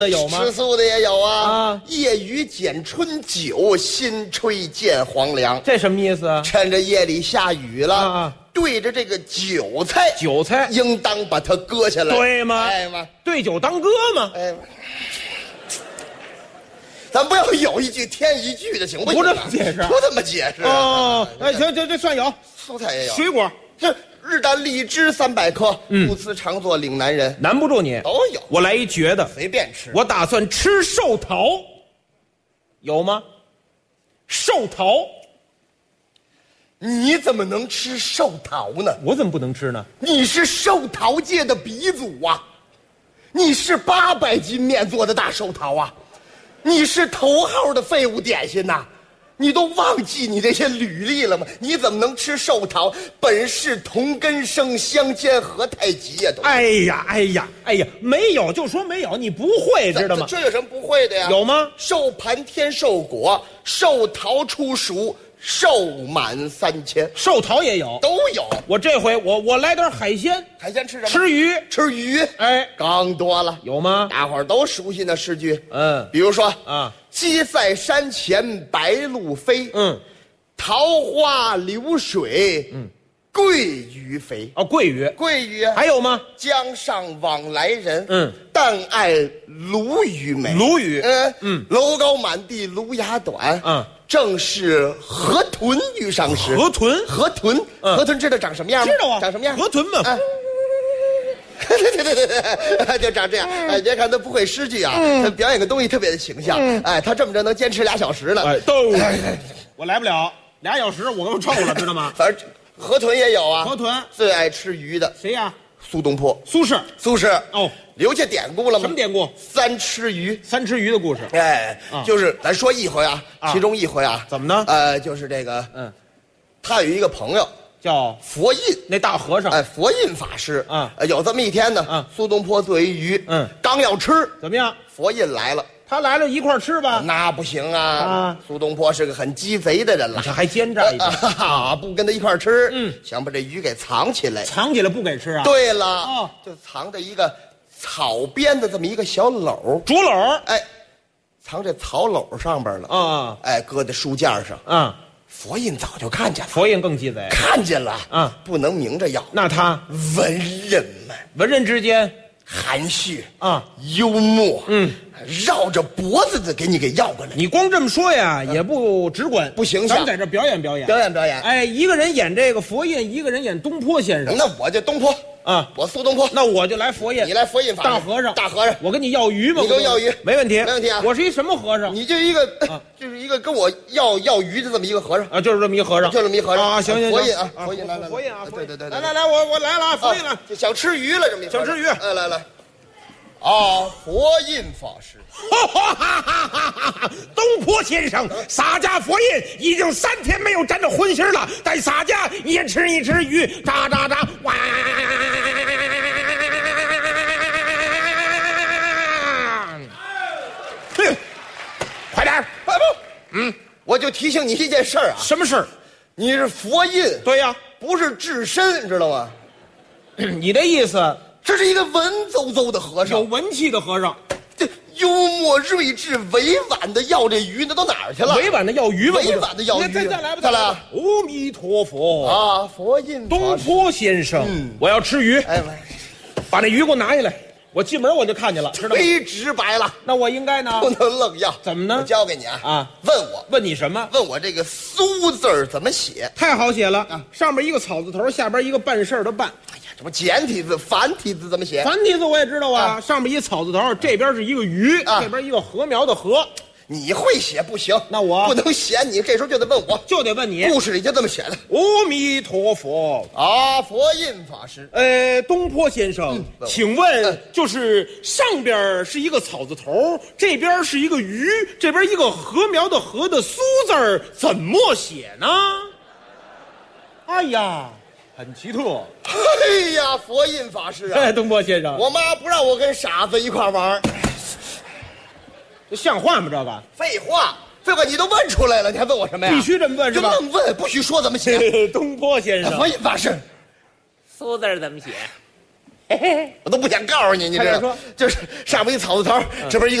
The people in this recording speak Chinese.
有吗？ 吃素的也有啊。 啊， 夜雨剪春酒，新炊见黄粱。 这什么意思啊？ 趁着夜里下雨了， 啊对着这个韭菜， 韭菜应当把它割下来， 对吗？ 哎妈， 对酒当歌吗？ 哎，咱不要有一句添一句的，行不行？ 不这么解释， 不这么解释。 哦，哎，行，这算有。 蔬菜也有， 水果这日啖荔枝300颗，不辞常作岭南人， 难不住你。 都有， 我来一绝的， 随便吃。 我打算吃寿桃，有吗？寿桃， 你怎么能吃寿桃呢？ 我怎么不能吃呢？ 你是寿桃界的鼻祖啊！你是800斤面做的大寿桃啊！你是头号的废物点心呐！你都忘记你这些履历了吗？你怎么能吃寿桃？本是同根生，相煎何太急呀！都哎呀，哎呀，哎呀，没有就说没有，你不会知道吗？ 这有什么不会的呀？ 有吗？ 寿盘天寿果，寿桃初熟，寿满3000， 寿桃也有， 都有。 我这回我来点海鲜， 海鲜吃什么？ 吃鱼， 吃鱼。 哎， 更多了， 有吗？ 大伙儿都熟悉那诗句， 嗯比如说啊， 鸡在山前白鹭飞， 嗯， 桃花流水，鳜鱼肥。 哦，桂鱼， 鳜鱼还有吗？ 江上往来人， 但爱鲈鱼美。 鲈鱼， 楼高满地芦芽短，正是河豚遇上时。 河豚， 河豚知道长什么样吗？ 知道啊， 长什么样？ 河豚嘛。 对，就长这样。哎，别看他不会诗句啊，他表演个东西特别的形象。哎，他这么着能坚持2小时呢。 哎，都，我来不了2小时，我都臭了，知道吗？ 反正河豚也有啊。 河豚最爱吃鱼的谁呀？ 苏东坡。 苏轼。 苏轼哦， 留下典故了吗？ 什么典故 ？3吃鱼。 3吃鱼的故事。 哎，就是咱说一回啊，其中一回啊， 怎么呢？ 就是这个，他有一个朋友叫佛印， 那大和尚。 哎，佛印法师啊， 有这么一天呢，苏东坡做一鱼，刚要吃， 怎么样？ 佛印来了。 他来了一块吃吧？ 那不行啊！苏东坡是个很鸡贼的人了， 这还奸诈一点， 不跟他一块吃，想把这鱼给藏起来， 藏起来不给吃啊？ 对了，就藏在一个草编的这么一个小篓， 竹篓， 哎，藏这草篓上边了啊， 哎，搁在书架上，佛印早就看见了， 佛印更鸡贼， 看见了，不能明着要， 那他文人们， 文人之间含蓄幽默，绕着脖子的给你给要过来。 你光这么说呀，也不直观， 不形象。 咱们在这表演表演， 表演。 哎，一个人演这个佛印，一个人演东坡先生。 那我就东坡我苏东坡。 那我就来佛印， 你来佛印法师。大和尚， 我跟你要鱼吗？ 你给我要鱼， 没问题， 没问题啊。 我是一什么和尚？ 你就一个，就是一个跟我要鱼的这么一个和尚啊，就是这么一和尚， 就这么一和尚啊。行， 佛印啊，佛印来， 佛印啊， 对， 来，我来了啊，佛印了， 就想吃鱼了，这么一想吃鱼， 来。佛印法师， 东坡先生洒家佛印已经3天没有沾着荤腥了，但洒家也吃一吃鱼，喳，哇！快点， 我就提醒你一件事儿啊。 什么事儿？ 你是佛印， 对呀， 不是智身，知道吗？ 你的意思？ 这是一个文绉绉的和尚， 有文气的和尚， 这幽默睿智、委婉的要这鱼，那都哪儿去了？ 委婉的要鱼吧？ 委婉的要鱼， 再来吧， 再来！ 阿弥陀佛啊，佛印东坡先生，我要吃鱼， 哎， 把那鱼给我拿下来。我进门我就看见了，知道吗？ 忒直白了， 那我应该呢？ 不能愣要。 怎么呢？ 我教给你问你什么？ 问我这个苏字儿怎么写？ 太好写了上面一个草字头，下边一个办事的办。 哎呀，这不简体字、繁体字怎么写？ 繁体字我也知道啊，上面一草字头，这边是一个鱼，这边一个禾苗的禾。 你会写不行， 那我不能嫌你，这时候就得问我， 就得问你。 故事里就这么写的。 阿弥陀佛啊，佛印法师。 东坡先生，请问就是上边是一个草字头，这边是一个鱼，这边一个禾苗的禾的苏字儿，怎么写呢？哎呀，很奇特。 哎呀，佛印法师啊！ 东坡先生， 我妈不让我跟傻子一块玩。 这像话吗？这个废话，你都问出来了，你还问我什么呀？ 必须这么问是吧？ 就问，不许说怎么写。 东坡先生， 佛印法师， 苏字怎么写？ 我都不想告诉你，你知道快点说， 就是上面一草字头，这边一个